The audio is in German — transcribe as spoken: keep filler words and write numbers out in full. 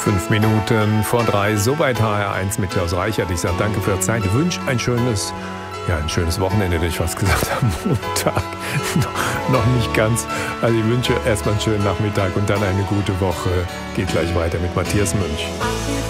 Fünf Minuten vor drei, soweit H R eins mit Klaus Reichert. Ich sage danke für die Zeit. Ich wünsche ein schönes, ja, ein schönes Wochenende, hätte ich fast gesagt, am Montag. Noch nicht ganz. Also ich wünsche erstmal einen schönen Nachmittag und dann eine gute Woche. Geht gleich weiter mit Matthias Münch.